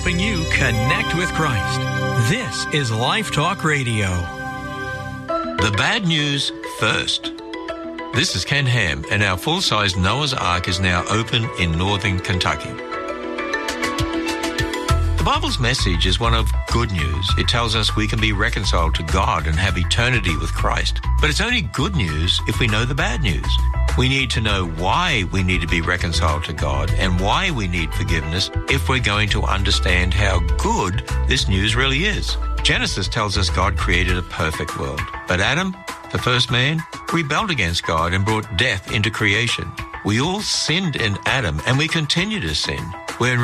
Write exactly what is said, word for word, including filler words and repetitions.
helping you connect with Christ. This is Life Talk Radio. The bad news first. This is Ken Ham, and our full-size Noah's Ark is now open in northern Kentucky. The Bible's message is one of good news. It tells us we can be reconciled to God and have eternity with Christ. But it's only good news if we know the bad news. We need to know why we need to be reconciled to God and why we need forgiveness if we're going to understand how good this news really is. Genesis tells us God created a perfect world. But Adam, the first man, rebelled against God and brought death into creation. We all sinned in Adam, and we continue to sin. We're in